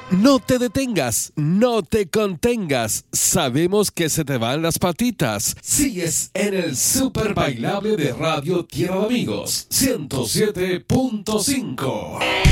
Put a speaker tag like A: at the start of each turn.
A: No te detengas, no te contengas. Sabemos que se te van las patitas. Sigues en el Super Bailable de Radio Tierra de Amigos 107.5.